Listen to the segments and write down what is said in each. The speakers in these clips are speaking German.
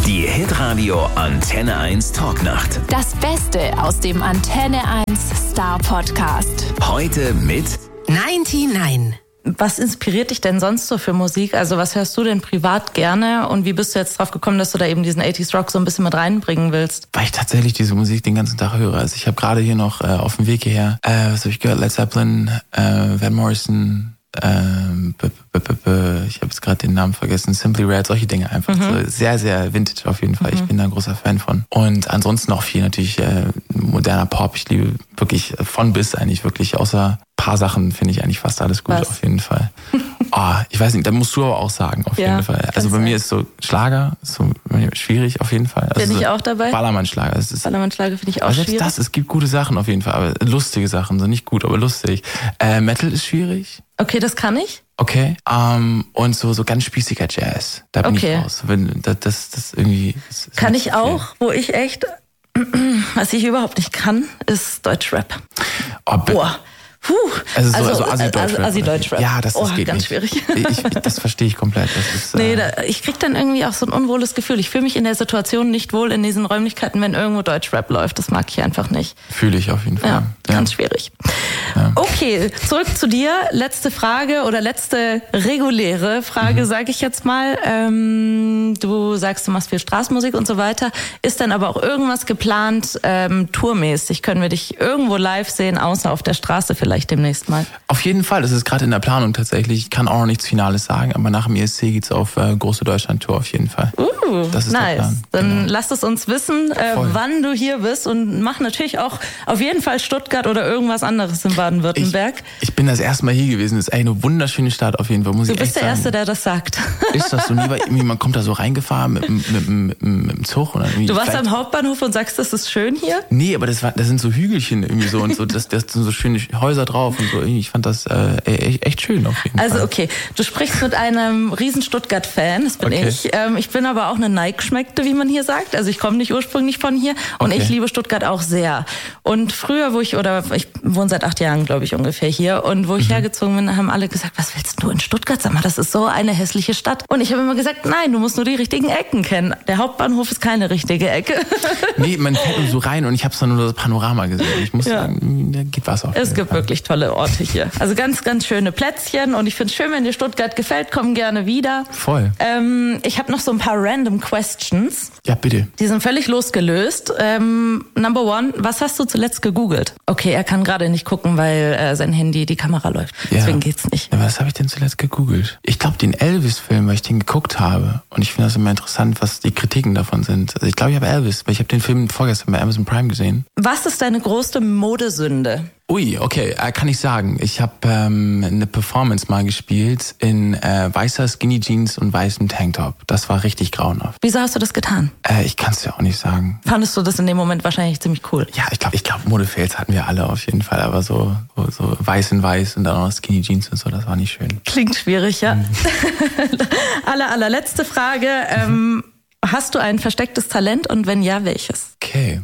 Die Hitradio Antenne 1 Talknacht. Das Beste aus dem Antenne 1 Star Podcast. Heute mit 99. Was inspiriert dich denn sonst so für Musik? Also was hörst du denn privat gerne und wie bist du jetzt drauf gekommen, dass du da eben diesen 80s Rock so ein bisschen mit reinbringen willst? Weil ich tatsächlich diese Musik den ganzen Tag höre. Also ich habe gerade hier noch auf dem Weg hierher, was habe ich gehört? Led Zeppelin, Van Morrison, ich habe jetzt gerade den Namen vergessen, Simply Red, solche Dinge einfach. So sehr, sehr vintage auf jeden Fall. Ich bin da ein großer Fan von. Und ansonsten auch viel natürlich moderner Pop. Ich liebe wirklich von bis eigentlich wirklich, außer ein paar Sachen finde ich eigentlich fast alles gut. Was? Auf jeden Fall. Ich weiß nicht, da musst du aber auch sagen, auf jeden Fall. Also bei mir ist so Schlager, ist so schwierig auf jeden Fall. Also bin ich auch dabei? Ballermann-Schlager. Ballermann-Schlager finde ich auch schwierig. Selbst es gibt gute Sachen auf jeden Fall, aber lustige Sachen, so nicht gut, aber lustig. Metal ist schwierig. Okay, das kann ich. Okay, und so ganz spießiger Jazz, da bin ich raus. Wenn das irgendwie... Das kann ich auch, wo ich echt, was ich überhaupt nicht kann, ist Deutschrap. Also Assi-Deutschrap. Assi-Deutschrap. Ja, das geht ganz nicht. Schwierig. Das verstehe ich komplett. Das ist, ich krieg dann irgendwie auch so ein unwohles Gefühl. Ich fühle mich in der Situation nicht wohl in diesen Räumlichkeiten, wenn irgendwo Deutschrap läuft. Das mag ich einfach nicht. Fühle ich auf jeden Fall. Ja, ganz schwierig. Ja. Okay, zurück zu dir. Letzte Frage oder letzte reguläre Frage, sage ich jetzt mal. Du sagst, du machst viel Straßenmusik und so weiter. Ist dann aber auch irgendwas geplant, tourmäßig? Können wir dich irgendwo live sehen, außer auf der Straße vielleicht demnächst mal? Auf jeden Fall. Das ist gerade in der Planung tatsächlich. Ich kann auch noch nichts Finales sagen, aber nach dem ESC geht's auf große Deutschland-Tour auf jeden Fall. Das ist nice. Der Plan. Dann lasst es uns wissen, wann du hier bist und mach natürlich auch auf jeden Fall Stuttgart oder irgendwas anderes in Baden-Württemberg. Ich bin das erste Mal hier gewesen. Das ist eigentlich eine wunderschöne Stadt auf jeden Fall. Muss du ich bist echt der sagen. Erste, der das sagt. Ist das so nie? Weil irgendwie man kommt da so reingefahren mit dem Zug. Oder irgendwie. Du warst am Hauptbahnhof und sagst, das ist schön hier? Nee, aber das sind so Hügelchen irgendwie so und so. Das sind so schöne Häuser drauf und so. Ich fand das echt schön auf jeden Fall. Also okay, du sprichst mit einem riesen Stuttgart-Fan, das bin ich. Ich bin aber auch eine Neigschmeckte, wie man hier sagt. Also ich komme nicht ursprünglich von hier und ich liebe Stuttgart auch sehr. Und früher, ich wohne seit 8 Jahren, glaube ich, ungefähr hier. Und wo ich hergezogen bin, haben alle gesagt, was willst du in Stuttgart? Sag mal, das ist so eine hässliche Stadt. Und ich habe immer gesagt, nein, du musst nur die richtigen Ecken kennen. Der Hauptbahnhof ist keine richtige Ecke. Nee, man fährt nur so rein und ich habe nur das Panorama gesehen. Ich muss sagen, da geht was auf. Es gibt wirklich tolle Orte hier. Also ganz, ganz schöne Plätzchen. Und ich finde es schön, wenn dir Stuttgart gefällt, komm gerne wieder. Voll. Ich habe noch so ein paar random Questions. Ja, bitte. Die sind völlig losgelöst. Number one, was hast du zuletzt gegoogelt? Okay, er kann gerade nicht gucken, weil sein Handy, die Kamera läuft. Ja. Deswegen geht's nicht. Ja, was habe ich denn zuletzt gegoogelt? Ich glaube, den Elvis-Film, weil ich den geguckt habe. Und ich finde das immer interessant, was die Kritiken davon sind. Also ich glaube, ich habe Elvis, weil ich habe den Film vorgestern bei Amazon Prime gesehen. Was ist deine größte Modesünde? Ui, okay, kann ich sagen. Ich habe eine Performance mal gespielt in weißer Skinny Jeans und weißem Tanktop. Das war richtig grauenhaft. Wieso hast du das getan? Ich kann es dir auch nicht sagen. Fandest du das in dem Moment wahrscheinlich ziemlich cool? Ja, ich glaube Modefails hatten wir alle auf jeden Fall. Aber so weiß in weiß und dann auch noch Skinny Jeans und so, das war nicht schön. Klingt schwierig, ja. Allerletzte Frage. Hast du ein verstecktes Talent und wenn ja, welches? Okay,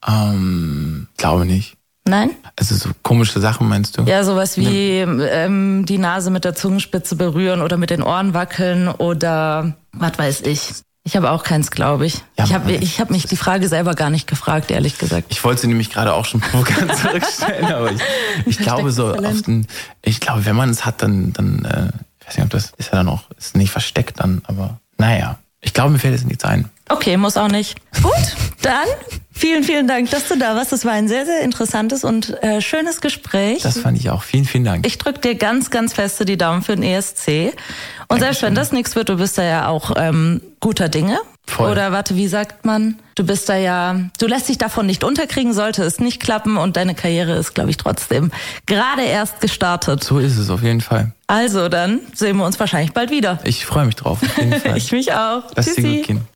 glaube nicht. Nein? Also so komische Sachen meinst du? Ja, sowas wie die Nase mit der Zungenspitze berühren oder mit den Ohren wackeln oder was weiß ich. Ich habe auch keins, glaube ich. Ja, ich hab mich die Frage selber gar nicht gefragt, ehrlich gesagt. Ich wollte sie nämlich gerade auch schon provokant zurückstellen, aber ich glaube so ich glaube, wenn man es hat, dann ich weiß nicht, ob das ist ja dann auch, ist nicht versteckt dann, aber naja. Ich glaube, mir fällt jetzt nichts ein. Okay, muss auch nicht. Gut, dann vielen, vielen Dank, dass du da warst. Das war ein sehr, sehr interessantes und schönes Gespräch. Das fand ich auch. Vielen, vielen Dank. Ich drücke dir ganz, ganz feste die Daumen für den ESC. Und selbst wenn das nichts wird, du bist da ja auch guter Dinge. Voll. Oder warte, wie sagt man? Du lässt dich davon nicht unterkriegen, sollte es nicht klappen und deine Karriere ist, glaube ich, trotzdem gerade erst gestartet. So ist es auf jeden Fall. Also dann sehen wir uns wahrscheinlich bald wieder. Ich freue mich drauf, auf jeden Fall. Ich mich auch. Lass dir gut gehen.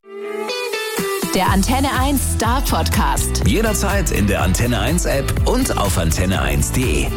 Der Antenne 1 Star Podcast. Jederzeit in der Antenne 1 App und auf antenne1.de.